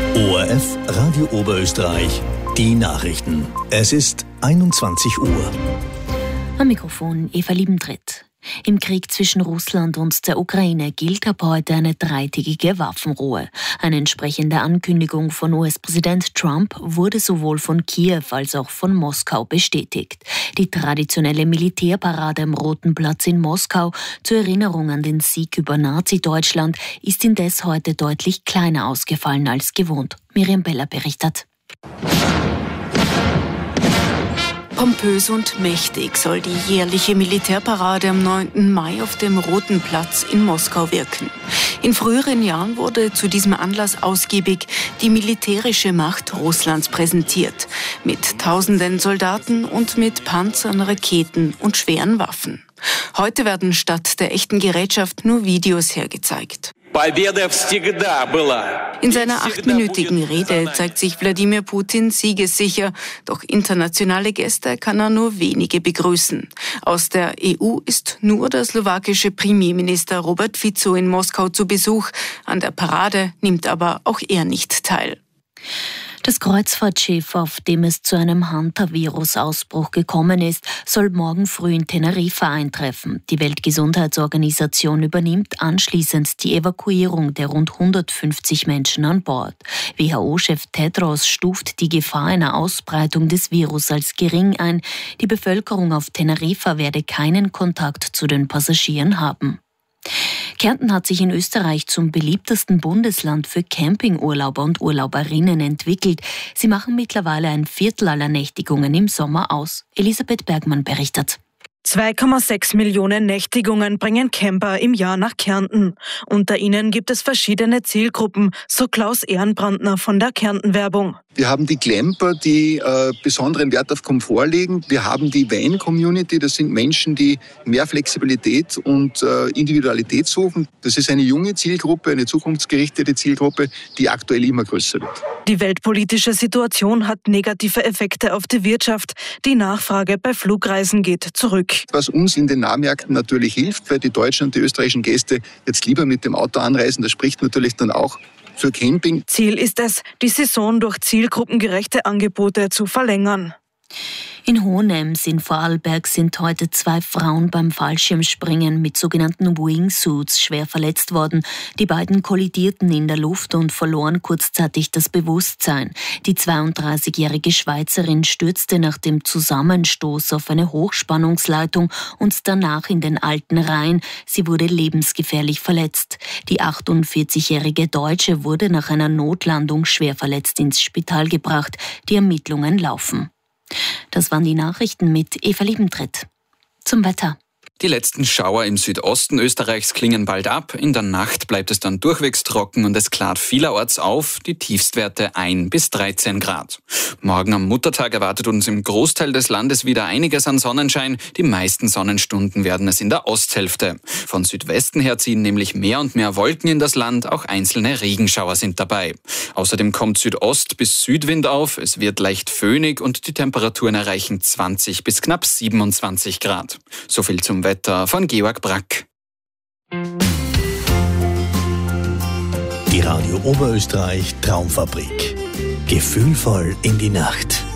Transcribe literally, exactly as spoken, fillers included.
O R F Radio Oberösterreich, die Nachrichten. Es ist einundzwanzig Uhr. Am Mikrofon Eva Liebentritt. Im Krieg zwischen Russland und der Ukraine gilt ab heute eine dreitägige Waffenruhe. Eine entsprechende Ankündigung von U S-Präsident Trump wurde sowohl von Kiew als auch von Moskau bestätigt. Die traditionelle Militärparade am Roten Platz in Moskau zur Erinnerung an den Sieg über Nazi-Deutschland ist indes heute deutlich kleiner ausgefallen als gewohnt. Miriam Beller berichtet. Pompös und mächtig soll die jährliche Militärparade am neunten Mai auf dem Roten Platz in Moskau wirken. In früheren Jahren wurde zu diesem Anlass ausgiebig die militärische Macht Russlands präsentiert. Mit tausenden Soldaten und mit Panzern, Raketen und schweren Waffen. Heute werden statt der echten Gerätschaft nur Videos hergezeigt. In seiner achtminütigen Rede zeigt sich Wladimir Putin siegessicher, doch internationale Gäste kann er nur wenige begrüßen. Aus der E U ist nur der slowakische Premierminister Robert Fico in Moskau zu Besuch. An der Parade nimmt aber auch er nicht teil. Das Kreuzfahrtschiff, auf dem es zu einem Hantavirus-Ausbruch gekommen ist, soll morgen früh in Teneriffa eintreffen. Die Weltgesundheitsorganisation übernimmt anschließend die Evakuierung der rund hundertfünfzig Menschen an Bord. W H O-Chef Tedros stuft die Gefahr einer Ausbreitung des Virus als gering ein. Die Bevölkerung auf Teneriffa werde keinen Kontakt zu den Passagieren haben. Kärnten hat sich in Österreich zum beliebtesten Bundesland für Campingurlauber und Urlauberinnen entwickelt. Sie machen mittlerweile ein Viertel aller Nächtigungen im Sommer aus. Elisabeth Bergmann berichtet. zwei Komma sechs Millionen Nächtigungen bringen Camper im Jahr nach Kärnten. Unter ihnen gibt es verschiedene Zielgruppen, so Klaus Ehrenbrandner von der Kärnten-Werbung. Wir haben die Camper, die äh, besonderen Wert auf Komfort legen. Wir haben die Van-Community, das sind Menschen, die mehr Flexibilität und äh, Individualität suchen. Das ist eine junge Zielgruppe, eine zukunftsgerichtete Zielgruppe, die aktuell immer größer wird. Die weltpolitische Situation hat negative Effekte auf die Wirtschaft. Die Nachfrage bei Flugreisen geht zurück. Was uns in den Nahmärkten natürlich hilft, weil die deutschen und die österreichischen Gäste jetzt lieber mit dem Auto anreisen, das spricht natürlich dann auch für Camping. Ziel ist es, die Saison durch zielgruppengerechte Angebote zu verlängern. In Hohenems in Vorarlberg sind heute zwei Frauen beim Fallschirmspringen mit sogenannten Wingsuits schwer verletzt worden. Die beiden kollidierten in der Luft und verloren kurzzeitig das Bewusstsein. Die zweiunddreißigjährige Schweizerin stürzte nach dem Zusammenstoß auf eine Hochspannungsleitung und danach in den alten Rhein. Sie wurde lebensgefährlich verletzt. Die achtundvierzigjährige Deutsche wurde nach einer Notlandung schwer verletzt ins Spital gebracht. Die Ermittlungen laufen. Das waren die Nachrichten mit Eva Liebentritt. Zum Wetter. Die letzten Schauer im Südosten Österreichs klingen bald ab. In der Nacht bleibt es dann durchwegs trocken und es klart vielerorts auf. Die Tiefstwerte ein bis dreizehn Grad. Morgen am Muttertag erwartet uns im Großteil des Landes wieder einiges an Sonnenschein. Die meisten Sonnenstunden werden es in der Osthälfte. Von Südwesten her ziehen nämlich mehr und mehr Wolken in das Land. Auch einzelne Regenschauer sind dabei. Außerdem kommt Südost- bis Südwind auf. Es wird leicht föhnig und die Temperaturen erreichen zwanzig bis knapp siebenundzwanzig Grad. So viel zum Wetter von Georg Brack. Die Radio Oberösterreich Traumfabrik. Gefühlvoll in die Nacht.